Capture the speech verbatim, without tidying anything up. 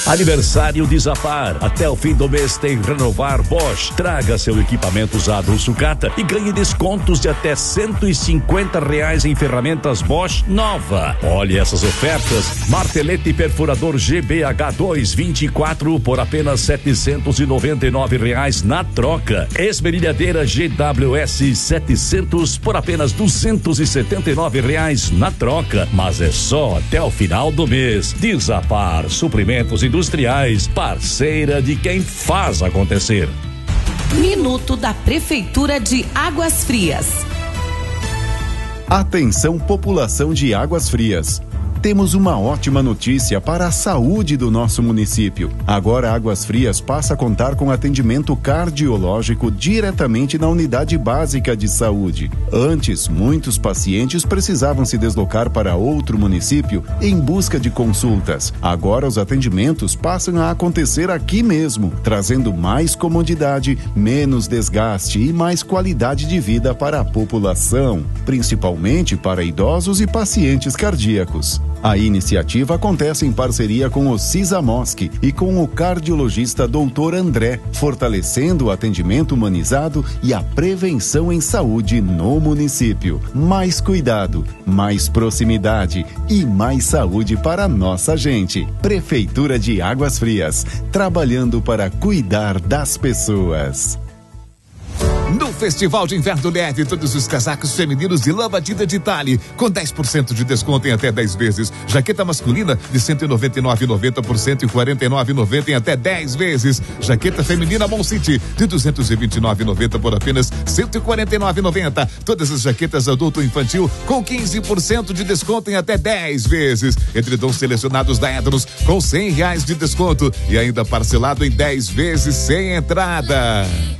Aniversário de Zapar. Até o fim do mês tem Renovar Bosch. Traga seu equipamento usado ou sucata e ganhe descontos de até cento e cinquenta reais em ferramentas Bosch nova. Olhe essas ofertas. Martelete perfurador G B H dois vinte e quatro por apenas setecentos e noventa e nove reais na troca. Esmerilhadeira G W S setecentos por apenas duzentos e setenta e nove reais na troca. Mas é só até o final do mês. De Zapar Suprimentos Industriais, parceira de quem faz acontecer. Minuto da Prefeitura de Águas Frias. Atenção, população de Águas Frias. Temos uma ótima notícia para a saúde do nosso município. Agora Águas Frias passa a contar com atendimento cardiológico diretamente na unidade básica de saúde. Antes, muitos pacientes precisavam se deslocar para outro município em busca de consultas. Agora os atendimentos passam a acontecer aqui mesmo, trazendo mais comodidade, menos desgaste e mais qualidade de vida para a população, principalmente para idosos e pacientes cardíacos. A iniciativa acontece em parceria com o Cisamosc e com o cardiologista doutor André, fortalecendo o atendimento humanizado e a prevenção em saúde no município. Mais cuidado, mais proximidade e mais saúde para nossa gente. Prefeitura de Águas Frias, trabalhando para cuidar das pessoas. No Festival de Inverno Leve, todos os casacos femininos de lã batida de Tale, com dez por cento de desconto em até dez vezes. Jaqueta masculina de cento e noventa e nove reais e noventa por cento e quarenta e nove reais e noventa por cento em até dez vezes. Jaqueta feminina Mon City de duzentos e vinte e nove reais e noventa por cento por apenas cento e quarenta e nove reais e noventa por cento. Todas as jaquetas adulto e infantil com quinze por cento de desconto em até dez vezes. Edredons selecionados da Edros com cem reais de desconto e ainda parcelado em dez vezes sem entrada.